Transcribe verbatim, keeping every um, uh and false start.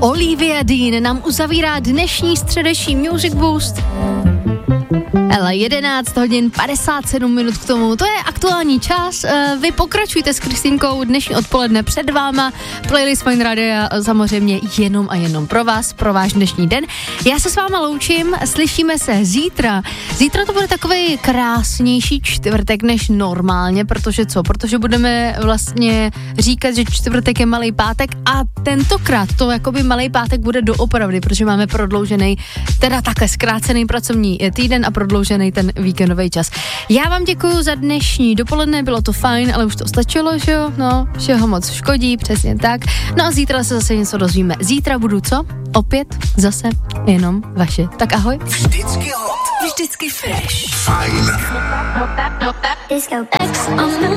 Olivia Dean nám uzavírá dnešní středeční Music Boost. Hele, jedenáct hodin padesát sedm minut k tomu, to je aktuální čas. Vy pokračujte s Kristýnkou dnešní odpoledne před váma. Playlist Fine Radia samozřejmě jenom a jenom pro vás, pro váš dnešní den. Já se s váma loučím, slyšíme se zítra. Zítra to bude takový krásnější čtvrtek než normálně, protože co? Protože budeme vlastně říkat, že čtvrtek je malý pátek a tentokrát to jakoby malý pátek bude doopravdy, protože máme prodloužený, teda takhle zkrácený pracovní týden a prodloužený ten víkendový čas. Já vám děkuju za dnešní dopoledne, bylo to fajn, ale už to stačilo, že jo? No, všeho moc škodí, přesně tak. No a zítra se zase něco dozvíme. Zítra budu co? Opět zase jenom vaše. Tak ahoj. Vždycky hot. Vždycky fresh. Fajn.